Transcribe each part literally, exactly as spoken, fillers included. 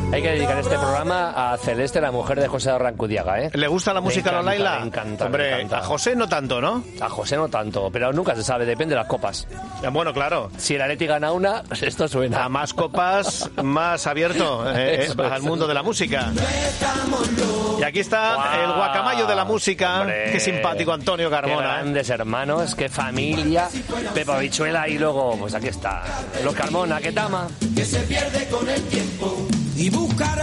Hay que dedicar este programa a Celeste, la mujer de José Arrancudiaga, ¿eh? ¿Le gusta la música a Laila? Me encanta, Hombre, me encanta. A José no tanto, ¿no? A José no tanto, pero nunca se sabe, depende de las copas. Bueno, claro. Si el Atleti gana una, esto suena. A más copas, más abierto eh, eh, al mundo de la música. Y aquí está ¡Guau! el guacamayo de la música. Hombre, Qué simpático Antonio Qué Carmona. grandes hermanos, qué familia. Pepa Bichuela y luego, pues aquí está. Los Carmona, que tama. Que se pierde con el tiempo y buscaré.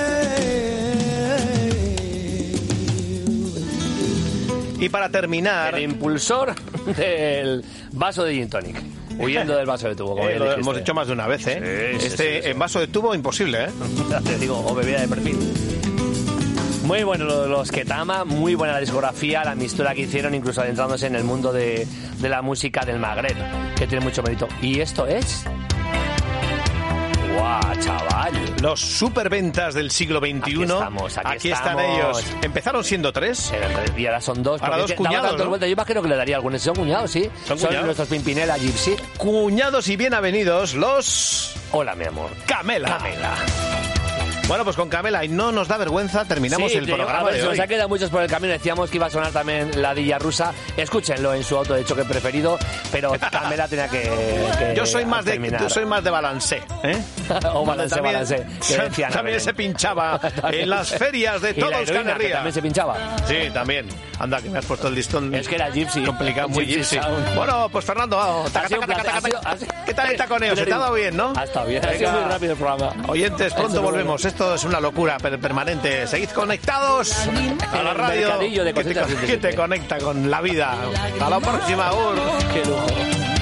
Y para terminar, El impulsor del vaso de gin tonic. Huyendo del vaso de tubo, como eh, bien lo dijiste. hemos dicho más de una vez, ¿eh? Sí, sí, este sí, sí. en vaso de tubo imposible, ¿eh? Ya te digo, o bebida de perfil. Muy bueno lo de los Ketama, muy buena la discografía, la mistura que hicieron, incluso adentrándose en el mundo de, de la música del Magreb, que tiene mucho mérito. ¿Y esto es? ¡Guau, chaval! Los superventas del siglo veintiuno. Aquí estamos, aquí Aquí están estamos. ellos. Empezaron siendo tres. Y ahora son dos. Ahora porque dos es que daban cuñados, tantas ¿no? vueltas. Yo imagino que le daría algunos. Son cuñados, sí. Son Son cuñados. nuestros Pimpinela Gypsy. Cuñados y bien avenidos, los Hola, mi amor. Camela. Camela. Bueno, pues con Camela, y no nos da vergüenza, terminamos Sí, el te digo, programa a ver, de se hoy. nos ha quedado muchos por el camino. Decíamos que iba a sonar también la Dilla Rusa. Escúchenlo en su auto de choque preferido, pero Camela tenía que, que Yo soy más de terminar. yo soy más de balancé, ¿eh? O balance, También- balance. Que decían, también a ver, se pinchaba en las ferias de y la todo heroína, Euskal que Herria. también se pinchaba. Sí, también. Anda, que me has puesto el listón. Es que era Gypsy. Complicado, muy Gypsy gypsy. Sound. Bueno, pues Fernando, vamos. Taca, Ha sido taca, un taca, placer, taca, ha sido- taca. ¿Qué tal el taconeo? ¿Se te ha dado bien, no? Ha estado bien, ha Venga. sido muy rápido el programa. Oyentes, pronto Eso es volvemos. bueno. Esto es una locura per- permanente. Seguid conectados a la El radio mercadillo de que te, cositas que te conecta con la vida. Hasta la próxima, Ur. Qué lujo.